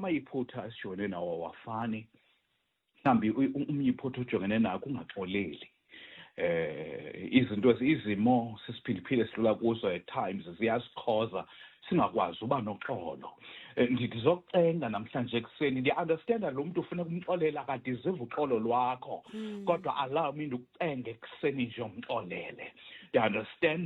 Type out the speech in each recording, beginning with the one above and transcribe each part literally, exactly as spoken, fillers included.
amayiphutha asijone nawo wafani mhlambi umyiphutha ujongene nayo kungaxoleli eh izinto izimo sisiphiliphile sidlula kuzo at times ziyasikhoza singakwazi uba noxolo ndizocenga namhlanje ekseni ndiunderstand lo muntu ufuna kumxolela kade iziva uxolo lwakho kodwa allow me ukucenga ekseni nje umxolele ndiunderstand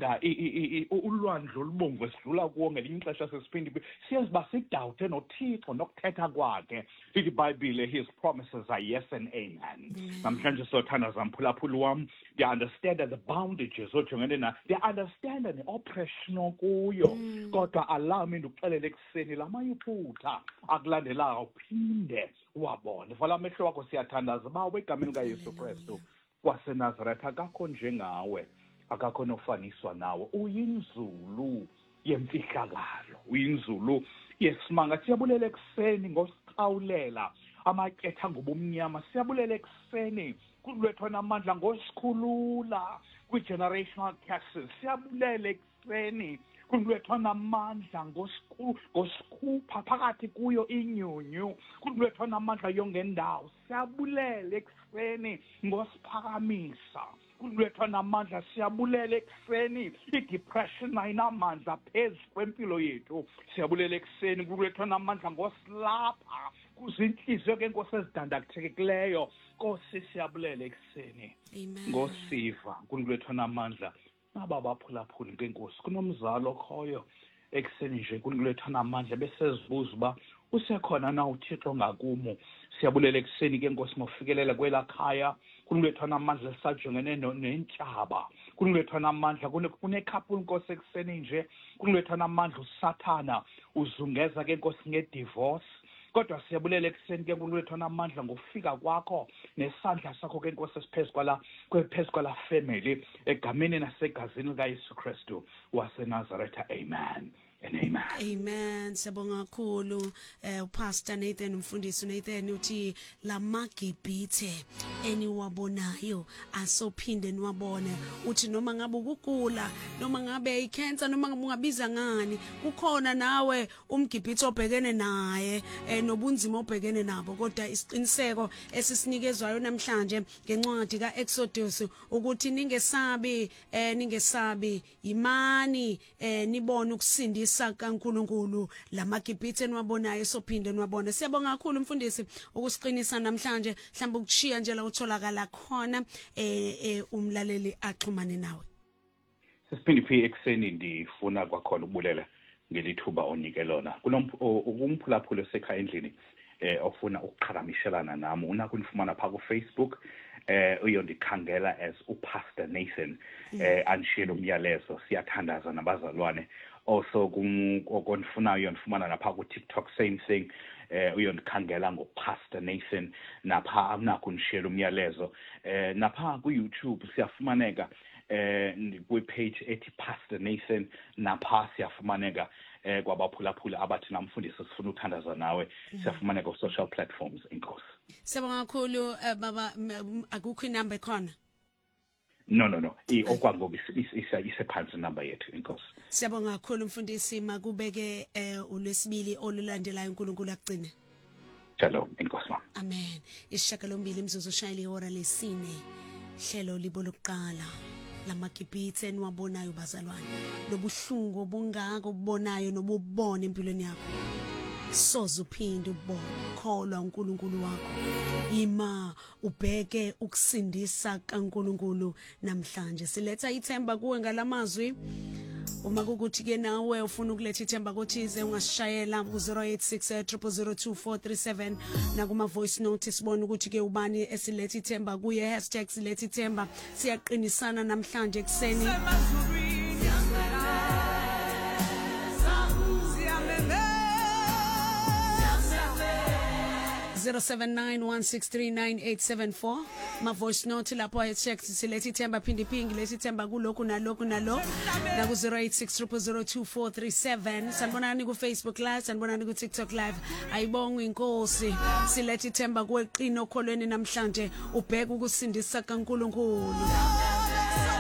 ulwandle olubomvu esidlula kuwo ngelinye ixesha sesiphinde siyaziba sidawute noThixo nokuthetha kwakhe lithi iBhayibhile his promises are yes and amen namhlanje sothanda zamphulaphula wami ndiunderstand the bondages ojongene na ndiunderstand the oppression okuyo kodwa allow me ukuxelela ekseni lamayiphutha akulandelayo uphinde wabone vala amehlo wakho siyathandaza bawe egameni kaYesu Kristu waseNazaretha akakho njengawe akakho nofaniswa nawe uyinzulu yemfihlakalo uyinzulu yesimanga siyabulela ekseni ngosiqhawulela amaketha ngobumnyama siyabulela ekseni kulwethu namandla ngosikhulula kwi-generational curses siyabulela ekseni kulwethu namandla ngosikhupha phakathi kuyo inyunyu kulwethu namandla yongendawo siyabulela ekseni ngosiphakamisa kulwethu namandla siyabulela ekseni i-depression ayinamandla phezu kwempilo yethu siyabulela ekseni kulwethu namandla ngosilapha kuzinhliziyo ke Nkosi ezidandathekileyo Nkosi siyabulela ekseni ngosiva kulwethu namandla aba baphulaphula ngenkosi kunomzalo okhoyo ekseni nje kulwethu namandla besezibuza uba usekhona na uThixo ngakumo siyabulela ekseni ke Nkosi ngofikelela kwelakhaya kulwethu namandla lisajongene nenhlaba kulwethu namandla kunekhaphu Nkosi ekseni nje kulwethu namandla usathana uzungeza ke Nkosi ngedivorce kodwa siyabulela ekseni ke kulwethu namandla ngofika kwakho nesandla sakho ke Nkosi esiphezulu kwala kwephezulu kwala family egameni nasegazini kaYesu Kristu waseNazaretha amen and amen. Amen. Siyabonga kakhulu eh uPastor Nathan umfundisi Nathan uthi lamagibhithe eniwabonayo asophinde niwabone uthi noma ngabe ukugula noma ngabe icancer noma ngabe ungabiza ngani kukhona nawe umgibhithe obhekene naye eh nobunzima obhekene nabo kodwa isiqiniseko esisinikezwayo namhlanje ngencwadi kaExodus ukuthi ningesabi eh ningesabi imani eh nibone ukusindisa kaNkulunkulu lamagibhithe niwabonayo sophinde niwabone. Siyabonga kakhulu mfundisi ukusiqinisa namhlanje mhlawumbe ukuchiya nje la utholakala khona eh umlaleli axhumane nawe. Sesiphinde phi ekseni ndifuna kwakhona ukubulela ngelithuba onike lona kunomphulaphula esekhaya endlini eh ofuna ukuqhakamishelana nami una kunifumana pha ku Facebook eh uyondikhangela as uPastor Nathan eh anshilo umyalezo siyathandaza nabazalwane also konifuna uyonifumana napha ku TikTok same thing eh uyondikhangela ngoPastor Nathan napha akunakho nishela umyalezo eh napha ku YouTube siyafumaneka eh kwi page ethi Pastor Nathan napha siyafumaneka eh kwabaphulaphula abathi namfundisi sifuna ukuthandaza nawe siyafumaneka ku social platforms inkosi. Siyabonga kakhulu baba akukho inamba khona. No no no i okwangoku isa isa phansi number yethu inkosi. Siyabonga kakhulu mfundisi makubeke eh ulwesibili olulandelayo uNkulunkulu akugcine. Shalom inkosi. Amen. Ishakalombili imzuzu shayile ihora lesine hlelo libo lokuqala lamagibhithe niwabonayo bazalwane lobuhlungu obungaka obubonayo nobubona empilweni yakho soze uphinde ubone kholwa uNkulunkulu wakho ima ubheke ukusindisa kaNkulunkulu namhlanje siletha ithemba kuwe ngalamazwi uma kukuthi ke nawe ufuna ukuletha ithemba kothize ungasishayela ku zero eight six zero zero zero two four three seven na kuma voice note sibone ukuthi ke ubani esiletha ithemba kuye hashtag siletha ithemba siyaqinisana namhlanje ekseni zero seven nine one six three nine eight seven four ma voice note lapho hashtag siletha ithemba phindi phingi lethi ithemba kuloko naloko nalo na ku zero eight six zero zero two four three seven sanibonani ku Facebook live sanibonani ku TikTok live ayibonga inkosi siletha ithemba kweqino okholweni namhlanje ubheka ukusindisa kaNkulunkulu.